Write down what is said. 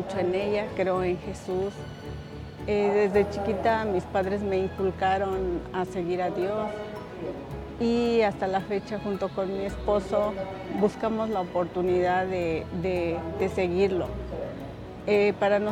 mucho en ella, creo en Jesús. Desde chiquita mis padres me inculcaron a seguir a Dios y hasta la fecha junto con mi esposo buscamos la oportunidad de seguirlo. Para